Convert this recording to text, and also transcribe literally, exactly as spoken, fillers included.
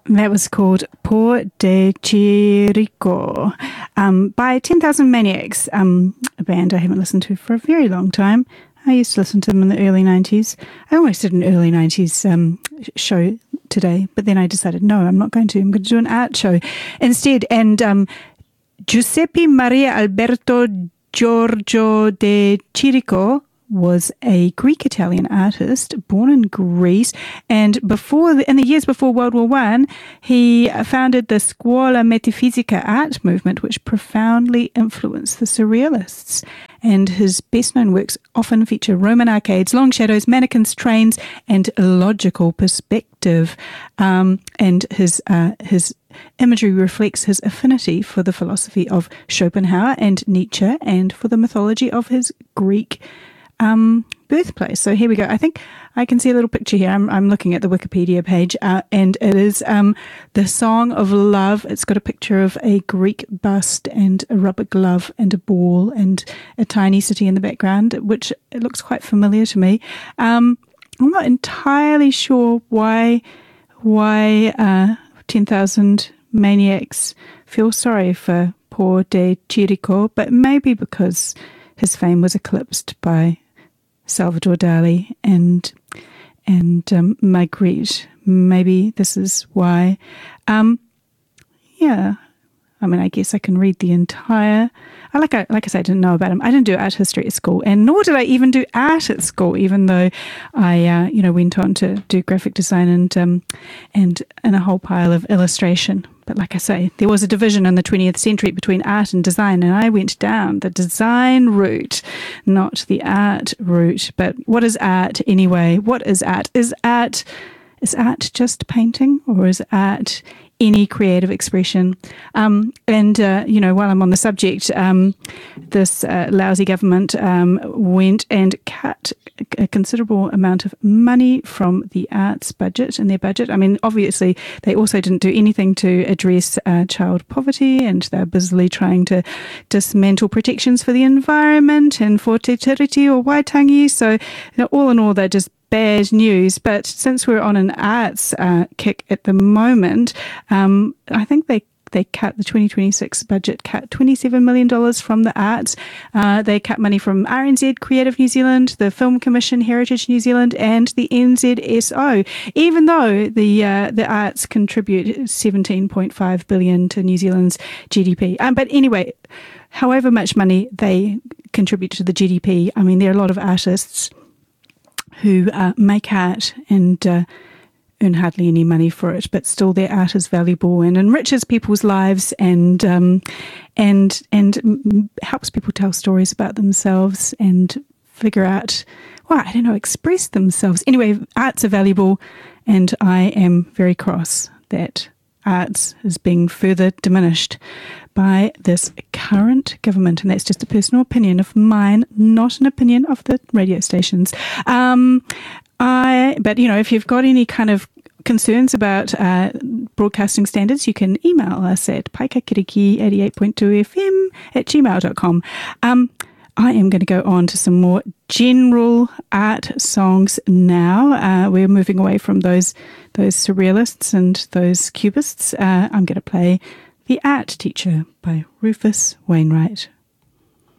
That was called Por de Chirico um, by ten thousand Maniacs, um, a band I haven't listened to for a very long time. I used to listen to them in the early nineties. I almost did an early nineties um, show today, but then I decided, no, I'm not going to. I'm going to do an art show instead. And um, Giuseppe Maria Alberto Giorgio de Chirico was a Greek-Italian artist born in Greece, and before the, in the years before World War One, he founded the Scuola Metafisica art movement, which profoundly influenced the Surrealists. And his best-known works often feature Roman arcades, long shadows, mannequins, trains, and logical perspective. Um, and his uh, his imagery reflects his affinity for the philosophy of Schopenhauer and Nietzsche, and for the mythology of his Greek Um, birthplace. So here we go. I think I can see a little picture here. I'm, I'm looking at the Wikipedia page, uh, and it is um, the Song of Love. It's got a picture of a Greek bust and a rubber glove and a ball and a tiny city in the background, which it looks quite familiar to me. Um, I'm not entirely sure why why uh, ten thousand Maniacs feel sorry for Por de Chirico, but maybe because his fame was eclipsed by Salvador Dali and and um, Magritte. Maybe this is why. Um, yeah, I mean, I guess I can read the entire. I like I like I said, I didn't know about him. I didn't do art history at school, and nor did I even do art at school. Even though I, uh, you know, went on to do graphic design and um, and and a whole pile of illustration. But like I say, there was a division in the twentieth century between art and design, and I went down the design route, not the art route. But what is art anyway? What is art? Is art is art just painting, or is art any creative expression? Um, and, uh, you know, while I'm on the subject, um, this uh, lousy government um, went and cut a considerable amount of money from the arts budget in their budget. I mean, obviously, they also didn't do anything to address uh, child poverty, and they're busily trying to dismantle protections for the environment and for Te Tiriti or Waitangi. So, you know, all in all, they're just bad news. But since we're on an arts uh, kick at the moment, um, I think they they cut the twenty twenty-six budget, cut twenty-seven million dollars from the arts. Uh, they cut money from R N Z, Creative New Zealand, the Film Commission, Heritage New Zealand, and the N Z S O, even though the uh, the arts contribute seventeen point five billion dollars to New Zealand's G D P. Um, but anyway, however much money they contribute to the G D P, I mean, there are a lot of artists who uh, make art and uh, earn hardly any money for it, but still their art is valuable and enriches people's lives and um, and and helps people tell stories about themselves and figure out, well, I don't know, express themselves. Anyway, arts are valuable, and I am very cross that arts is being further diminished by this current government, and that's just a personal opinion of mine, not an opinion of the radio stations. Um, I, but you know, if you've got any kind of concerns about uh, broadcasting standards, you can email us at paikakiriki eighty-eight point two F M at gmail dot com. Um, I am going to go on to some more general art songs now. Uh, we're moving away from those those surrealists and those cubists. Uh, I'm going to play The Art Teacher by Rufus Wainwright.